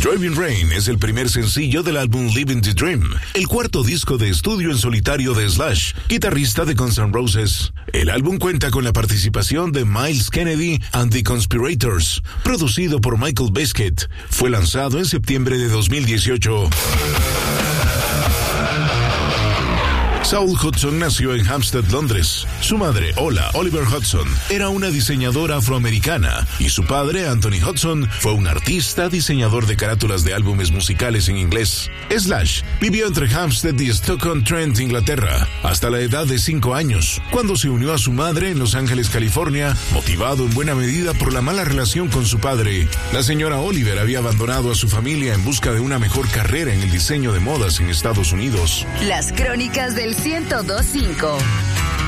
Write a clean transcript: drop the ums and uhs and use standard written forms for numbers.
Driving Rain es el primer sencillo del álbum Living the Dream, el cuarto disco de estudio en solitario de Slash, guitarrista de Guns N' Roses. El álbum cuenta con la participación de Myles Kennedy and the Conspirators, producido por Michael Biscuit. Fue lanzado en septiembre de 2018. Saul Hudson nació en Hampstead, Londres. Su madre, Ola Oliver Hudson, era una diseñadora afroamericana y su padre, Anthony Hudson, fue un artista, diseñador de carátulas de álbumes musicales en inglés. Slash vivió entre Hampstead y Stoke-on-Trent, Inglaterra, hasta la edad de 5 años, cuando se unió a su madre en Los Ángeles, California, motivado en buena medida por la mala relación con su padre. La señora Oliver había abandonado a su familia en busca de una mejor carrera en el diseño de modas en Estados Unidos. Las crónicas del 102.5.